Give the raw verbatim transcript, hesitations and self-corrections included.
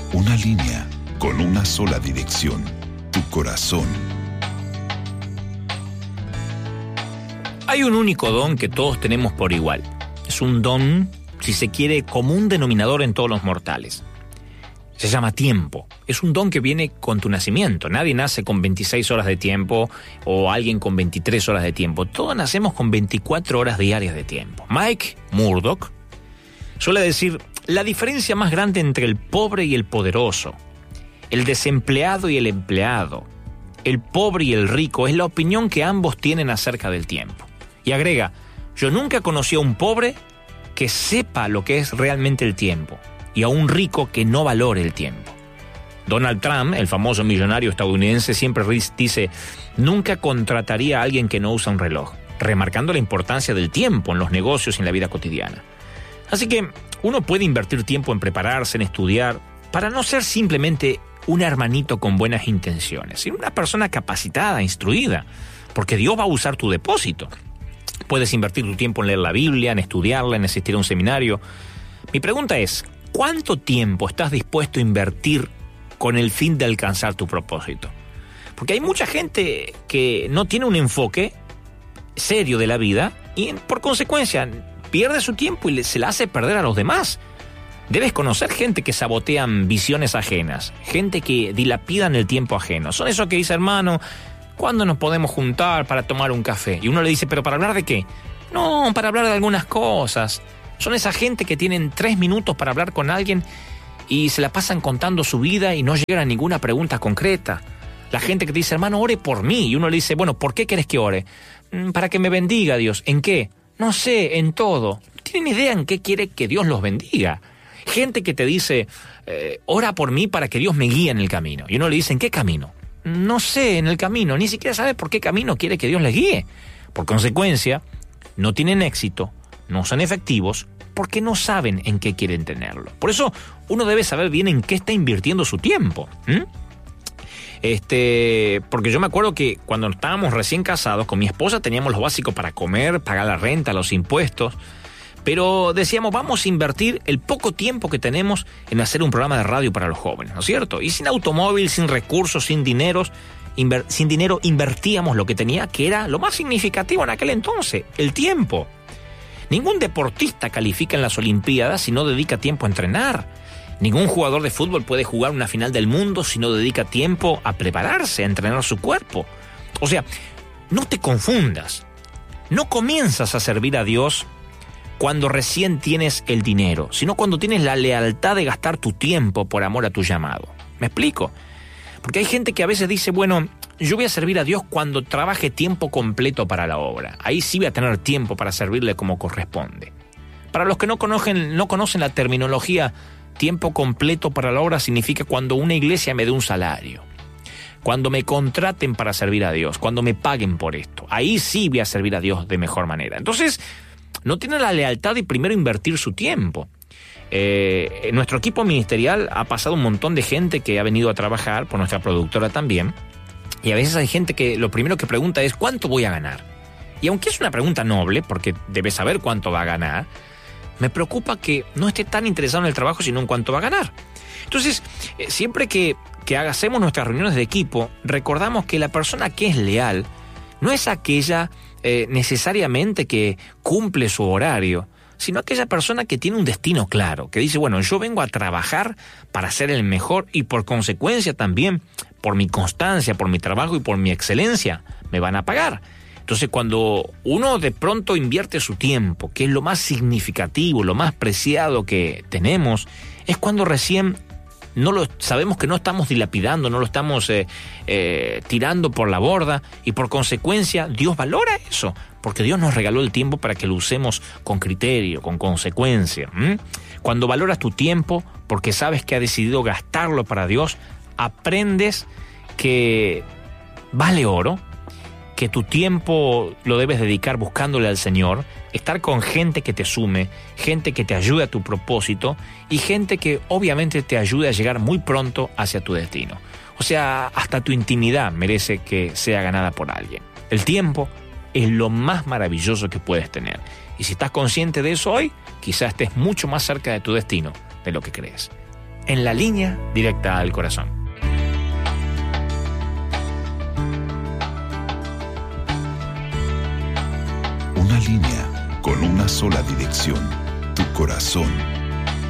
Una línea con una sola dirección, tu corazón. Hay un único don que todos tenemos por igual. Es un don, si se quiere, común denominador en todos los mortales. Se llama tiempo. Es un don que viene con tu nacimiento. Nadie nace con veintiséis horas de tiempo o alguien con veintitrés horas de tiempo. Todos nacemos con veinticuatro horas diarias de tiempo. Mike Murdock suele decir, la diferencia más grande entre el pobre y el poderoso, el desempleado y el empleado, el pobre y el rico, es la opinión que ambos tienen acerca del tiempo. Y agrega, yo nunca conocí a un pobre que sepa lo que es realmente el tiempo y a un rico que no valore el tiempo. Donald Trump, el famoso millonario estadounidense, siempre dice, nunca contrataría a alguien que no usa un reloj, remarcando la importancia del tiempo en los negocios y en la vida cotidiana. Así que uno puede invertir tiempo en prepararse, en estudiar, para no ser simplemente un hermanito con buenas intenciones, sino una persona capacitada, instruida, porque Dios va a usar tu depósito. Puedes invertir tu tiempo en leer la Biblia, en estudiarla, en asistir a un seminario. Mi pregunta es, ¿cuánto tiempo estás dispuesto a invertir con el fin de alcanzar tu propósito? Porque hay mucha gente que no tiene un enfoque serio de la vida y por consecuencia pierde su tiempo y se la hace perder a los demás. Debes conocer gente que sabotean visiones ajenas, gente que dilapidan el tiempo ajeno. Son esos que dicen, hermano, ¿cuándo nos podemos juntar para tomar un café? Y uno le dice, ¿pero para hablar de qué? No, para hablar de algunas cosas. Son esa gente que tienen tres minutos para hablar con alguien y se la pasan contando su vida y no llegan a ninguna pregunta concreta. La gente que te dice, hermano, ore por mí. Y uno le dice, bueno, ¿por qué querés que ore? Para que me bendiga Dios. ¿En qué? No sé, en todo. No tienen idea en qué quiere que Dios los bendiga. Gente que te dice, eh, ora por mí para que Dios me guíe en el camino. Y uno le dice, ¿en qué camino? No sé, en el camino. Ni siquiera sabe por qué camino quiere que Dios les guíe. Por consecuencia, no tienen éxito, no son efectivos, porque no saben en qué quieren tenerlo. Por eso, uno debe saber bien en qué está invirtiendo su tiempo. ¿Mm? Este, porque yo me acuerdo que cuando estábamos recién casados, con mi esposa teníamos lo básico para comer, pagar la renta, los impuestos, pero decíamos, vamos a invertir el poco tiempo que tenemos en hacer un programa de radio para los jóvenes, ¿no es cierto? Y sin automóvil, sin recursos, sin dineros, inver- sin dinero invertíamos lo que tenía, que era lo más significativo en aquel entonces, el tiempo. Ningún deportista califica en las Olimpiadas si no dedica tiempo a entrenar. Ningún jugador de fútbol puede jugar una final del mundo si no dedica tiempo a prepararse, a entrenar su cuerpo. O sea, no te confundas. No comienzas a servir a Dios cuando recién tienes el dinero, sino cuando tienes la lealtad de gastar tu tiempo por amor a tu llamado. ¿Me explico? Porque hay gente que a veces dice, bueno, yo voy a servir a Dios cuando trabaje tiempo completo para la obra. Ahí sí voy a tener tiempo para servirle como corresponde. Para los que no conocen, no conocen la terminología, tiempo completo para la obra significa cuando una iglesia me dé un salario, cuando me contraten para servir a Dios, cuando me paguen por esto. Ahí sí voy a servir a Dios de mejor manera. Entonces, no tiene la lealtad de primero invertir su tiempo. Eh, nuestro equipo ministerial ha pasado un montón de gente que ha venido a trabajar, por nuestra productora también, y a veces hay gente que lo primero que pregunta es ¿cuánto voy a ganar? Y aunque es una pregunta noble, porque debe saber cuánto va a ganar, me preocupa que no esté tan interesado en el trabajo, sino en cuánto va a ganar. Entonces, eh, siempre que, que hacemos nuestras reuniones de equipo, recordamos que la persona que es leal no es aquella eh, necesariamente que cumple su horario, sino aquella persona que tiene un destino claro, que dice, bueno, yo vengo a trabajar para ser el mejor y por consecuencia también, por mi constancia, por mi trabajo y por mi excelencia, me van a pagar. Entonces, cuando uno de pronto invierte su tiempo, que es lo más significativo, lo más preciado que tenemos, es cuando recién no lo sabemos que no estamos dilapidando, no lo estamos eh, eh, tirando por la borda y por consecuencia Dios valora eso, porque Dios nos regaló el tiempo para que lo usemos con criterio, con consecuencia. ¿Mm? Cuando valoras tu tiempo porque sabes que has decidido gastarlo para Dios, aprendes que vale oro, que tu tiempo lo debes dedicar buscándole al Señor, estar con gente que te sume, gente que te ayude a tu propósito y gente que obviamente te ayude a llegar muy pronto hacia tu destino. O sea, hasta tu intimidad merece que sea ganada por alguien. El tiempo es lo más maravilloso que puedes tener. Y si estás consciente de eso hoy, quizás estés mucho más cerca de tu destino de lo que crees. en la línea directa al corazón. Una línea con una sola dirección, tu corazón.